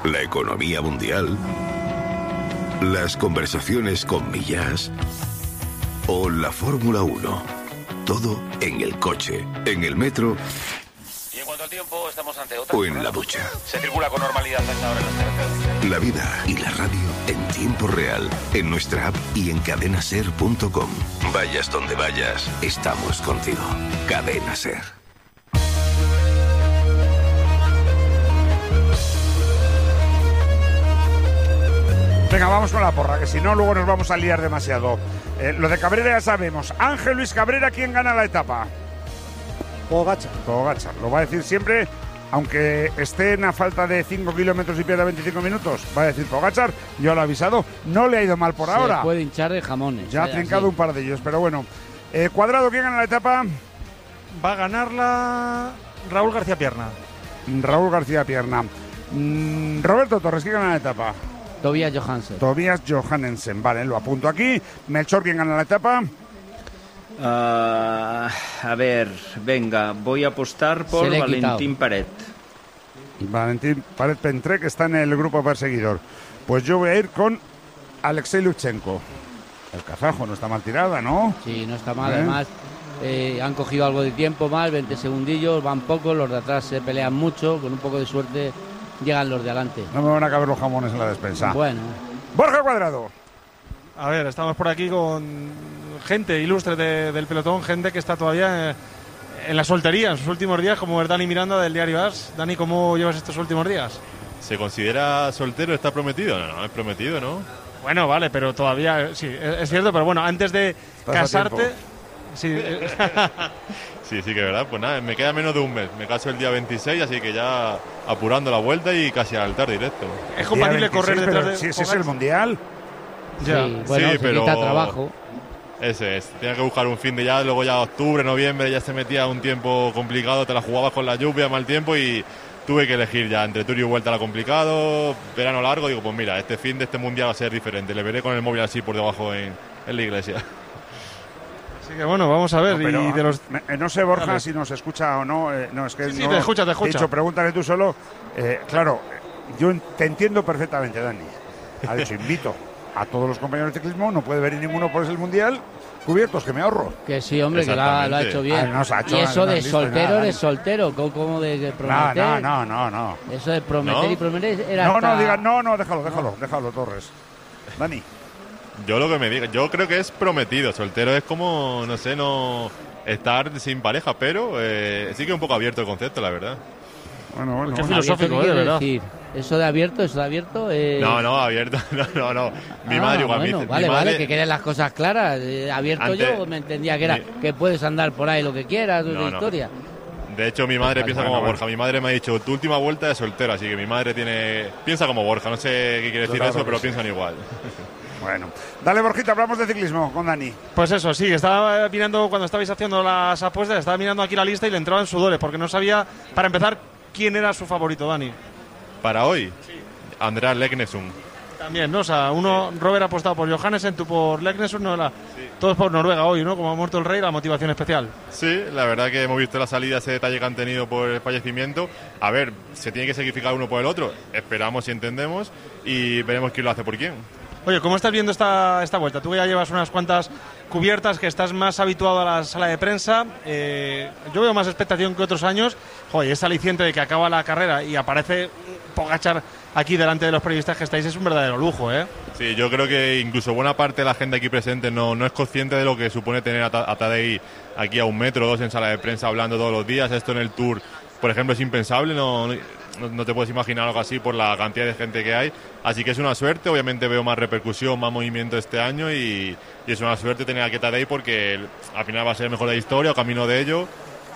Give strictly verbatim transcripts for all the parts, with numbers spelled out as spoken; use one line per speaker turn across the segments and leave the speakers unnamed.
la economía mundial, las conversaciones con Millás o la Fórmula uno. Todo en el coche, en el metro
y en cuanto al tiempo, estamos ante otra
o en la ducha.
Se circula con normalidad a esta hora en las carreteras.
La vida y la radio en tiempo real, en nuestra app y en cadena ser punto com. Vayas donde vayas, estamos contigo. Cadena Ser.
Venga, vamos con la porra, que si no luego nos vamos a liar demasiado. Eh, lo de Cabrera ya sabemos. Ángel Luis Cabrera, ¿quién gana la etapa?
Pogačar.
Pogačar, lo va a decir siempre, aunque esté en a falta de cinco kilómetros y pierda veinticinco minutos, va a decir Pogačar, yo lo he avisado, no le ha ido mal por
Se
ahora.
puede hinchar de jamones.
Ya ha trincado así un par de ellos, pero bueno. Eh, Cuadrado, ¿quién gana la etapa?
Va a ganarla Raúl García Pierna.
Raúl García Pierna. Mm, Roberto Torres, ¿quién gana la etapa?
Tobias Johansen.
Tobias Johansen, vale, lo apunto aquí. Melchor, ¿quién gana la etapa?
Uh, a ver, venga, voy a apostar por Valentín Paret.
Valentín Paret Pentré, que está en el grupo perseguidor. Pues yo voy a ir con Alexei Lutsenko. El kazajo no está mal tirada, ¿no?
Sí, no está mal,
¿Eh?
además eh, han cogido algo de tiempo más, veinte segundillos, van pocos, los de atrás se pelean mucho, con un poco de suerte llegan los de adelante.
No me van a caber los jamones en la despensa.
Bueno.
Borja Cuadrado.
A ver, estamos por aquí con gente ilustre de, del pelotón, gente que está todavía eh, en la soltería, en sus últimos días, como es Dani Miranda del diario As. Dani, ¿cómo llevas estos últimos días?
¿Se considera soltero? ¿Está prometido? No, no, es prometido, ¿no?
Bueno, vale, pero todavía, sí, es, es cierto, pero bueno, antes de
Estás
casarte... Sí,
sí, sí que es verdad. Pues nada, me queda menos de un mes. Me caso el día veintiséis, así que ya apurando la vuelta y casi al altar directo.
¿Es compatible correr detrás de...?
Si ese es el Mundial.
Ya. Sí, bueno,
sí,
se
pero
quita trabajo.
Ese es. Tenía que buscar un fin de ya, luego ya octubre, noviembre, ya se metía un tiempo complicado, te la jugabas con la lluvia, mal tiempo y tuve que elegir ya entre Tour y vuelta era complicado, verano largo, digo, pues mira, este fin de este Mundial va a ser diferente, le veré con el móvil así por debajo en, en la iglesia.
Así que bueno, vamos a ver.
No, pero,
y de los...
no sé, Borja, si nos escucha o no. Eh, no, es que
sí, sí,
no,
te escucha, te escucha.
He dicho, pregúntale tú solo. Eh, claro, yo te entiendo perfectamente, Dani. Ha dicho, invito a todos los compañeros de ciclismo, no puede venir ninguno por el Mundial, cubiertos, que me ahorro.
Que sí, hombre, que lo ha, lo ha hecho bien.
Ah, no se ha hecho
y eso
nada,
de
listo,
soltero
nada,
eres soltero, como, como de, de prometer.
No, no, no, no, no.
Eso de prometer
¿No?
y prometer era
No,
hasta...
no, diga, no, no, déjalo, déjalo, déjalo, Torres. Dani.
Yo lo que me diga, yo creo que es prometido, soltero es como, no sé, no estar sin pareja, pero eh, sí que es un poco abierto el concepto, la verdad.
Bueno, bueno,
Qué
bueno.
filosófico,
¿Qué
eh, de
quiere
verdad.
decir? Eso de abierto, eso de abierto... Eh...
No, no, abierto, no, no, no. Mi
Ah,
madre igual
bueno,
me dice.
Vale,
mi madre,
vale, que quieres las cosas claras. Eh, abierto
Antes-
yo me entendía que era
mi-
que puedes andar por ahí lo que quieras,
No,
otra
no.
historia.
De hecho, mi madre
Bueno,
piensa
bueno,
como
bueno.
Borja. Mi madre me ha dicho, tu última vuelta es soltera, así que mi madre tiene piensa como Borja. No sé qué quiere decir
Claro
eso,
que
pero
sí.
piensan igual.
Bueno. Dale, Borjita, hablamos de ciclismo con Dani.
Pues eso, sí, estaba mirando cuando estabais haciendo las apuestas, estaba mirando aquí la lista y le entraban sudores, porque no sabía, para empezar, quién era su favorito, Dani.
Para hoy, Andreas Leknesund.
También, ¿no? O sea, uno, Robert ha apostado por Johannesen, tú por Leknesund, no la... Todos por Noruega hoy, ¿no? Como ha muerto el rey, la motivación especial.
Sí, la verdad que hemos visto la salida, ese detalle que han tenido por el fallecimiento. A ver, se tiene que sacrificar uno por el otro. Esperamos y entendemos y veremos quién lo hace por quién.
Oye, ¿cómo estás viendo esta, esta vuelta? Tú ya llevas unas cuantas cubiertas, que estás más habituado a la sala de prensa. Eh, yo veo más expectación que otros años. Joder, ese aliciente de que acaba la carrera y aparece Pogačar aquí delante de los periodistas que estáis es un verdadero lujo, ¿eh?
Sí, yo creo que incluso buena parte de la gente aquí presente no, no es consciente de lo que supone tener a, Ta- a Tadej aquí a un metro o dos en sala de prensa hablando todos los días. Esto en el Tour, por ejemplo, es impensable, no, no, no te puedes imaginar algo así por la cantidad de gente que hay. Así que es una suerte, obviamente veo más repercusión, más movimiento este año y, y es una suerte tener aquí a Tadej porque al final va a ser el mejor de la historia o camino de ello.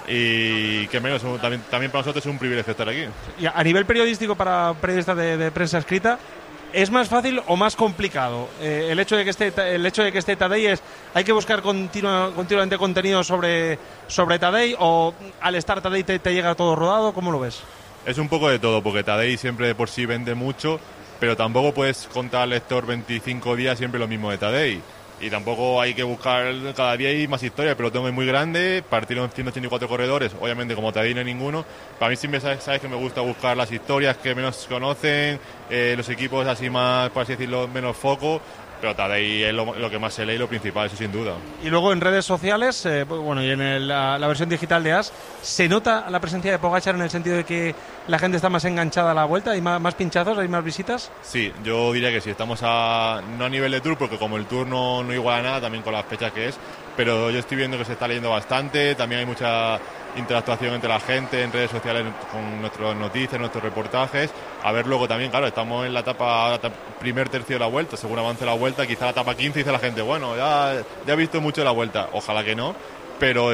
Y que menos, también, también para nosotros es un privilegio estar aquí.
Y a nivel periodístico, para periodistas de, de prensa escrita, ¿es más fácil o más complicado? Eh, el hecho de que esté el hecho de que esté Tadej es, ¿hay que buscar continua, continuamente contenido sobre, sobre Tadej o al estar Tadej te, te llega todo rodado? ¿Cómo lo ves?
Es un poco de todo, porque Tadej siempre de por sí vende mucho, pero tampoco puedes contar al lector veinticinco días siempre lo mismo de Tadej. Y tampoco hay que buscar cada día hay más historia. El pelotón es muy grande, partieron ciento ochenta y cuatro corredores, obviamente como Tadej no hay ninguno. Para mí siempre sabes, sabes que me gusta buscar las historias que menos conocen, eh, los equipos así más, por así decirlo, menos foco. Pero Tadej es lo, lo que más se lee y lo principal, eso sin duda.
Y luego en redes sociales, eh, bueno, y en el, la, la versión digital de As, ¿se nota la presencia de Pogačar en el sentido de que la gente está más enganchada a la Vuelta? ¿Hay más, más pinchazos? ¿Hay más visitas?
Sí, yo diría que sí. Estamos a, no a nivel de Tour, porque como el Tour no, no iguala nada, también con las fechas que es, pero yo estoy viendo que se está leyendo bastante, también hay mucha interactuación entre la gente en redes sociales con nuestras noticias, nuestros reportajes. A ver luego también, claro, estamos en la etapa, la primer tercio de la Vuelta, según avance la Vuelta, quizá la etapa quince dice la gente, bueno, ya, ya he visto mucho de la Vuelta, ojalá que no, pero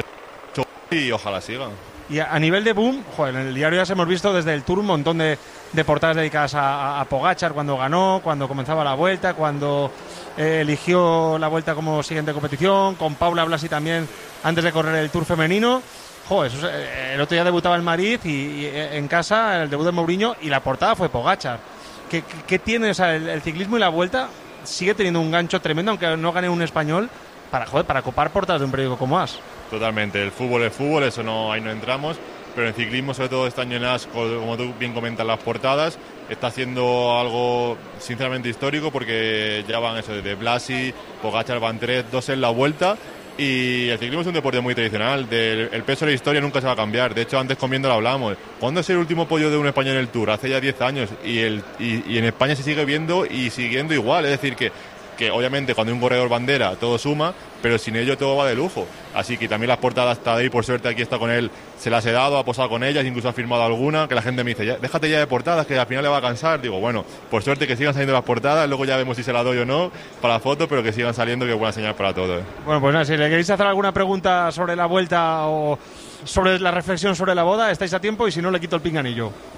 y ojalá siga.
Y a, a nivel de boom, joder, en el diario ya hemos visto desde el Tour un montón de, de portadas dedicadas a, a, a Pogačar, cuando ganó, cuando comenzaba la Vuelta, cuando eh, eligió la Vuelta como siguiente competición, con Paula Blasi también antes de correr el Tour femenino. Joder, eso es, el otro día debutaba en Madrid y, y en casa el debut de Mourinho y la portada fue Pogačar. ¿Qué, qué, qué tiene? O sea, el, el ciclismo y la Vuelta sigue teniendo un gancho tremendo, aunque no gane un español, para, joder, para copar portadas de un periódico como As.
Totalmente, el fútbol es fútbol, eso no, ahí no entramos, pero en ciclismo, sobre todo este año en As, como tú bien comentas, las portadas, está haciendo algo sinceramente histórico, porque ya van eso, desde Blasi, Pogačar, van tres, dos en la Vuelta. Y el ciclismo es un deporte muy tradicional, del, el peso de la historia nunca se va a cambiar. De hecho, antes comiendo lo hablamos. ¿Cuándo es el último podio de un español en el Tour? Hace ya diez años. Y, el, y, y en España se sigue viendo y siguiendo igual. Es decir, que, que obviamente cuando hay un corredor bandera todo suma, pero sin ello todo va de lujo. Así que también las portadas, Tadej, por suerte aquí está con él, se las he dado, ha posado con ellas, incluso ha firmado alguna, que la gente me dice, ya, déjate ya de portadas, que al final le va a cansar. Digo, bueno, por suerte que sigan saliendo las portadas, luego ya vemos si se las doy o no para la foto, pero que sigan saliendo, que es buena señal para todos.
Bueno, pues nada, si le queréis hacer alguna pregunta sobre la Vuelta o sobre la reflexión sobre la boda, estáis a tiempo, y si no, le quito el pinganillo.